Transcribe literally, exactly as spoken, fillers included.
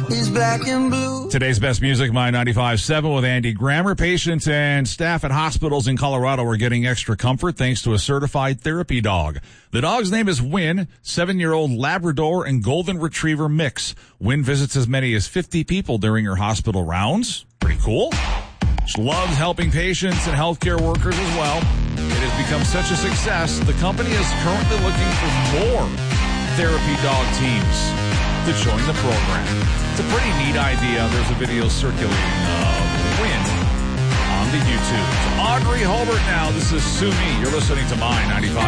is black and blue. Today's best music, My ninety-five point seven with Andy Grammer. Patients and staff at hospitals in Colorado are getting extra comfort thanks to a certified therapy dog. The dog's name is Win, seven-year-old Labrador and Golden Retriever mix. Win visits as many as fifty people during her hospital rounds. Pretty cool. She loves helping patients and healthcare workers as well. It has become such a success, the company is currently looking for more therapy dog teams to join the program. It's a pretty neat idea. There's a video circulating of Win on the YouTube. Audrey Holbert now. This is Sue Me. You're listening to My ninety-five.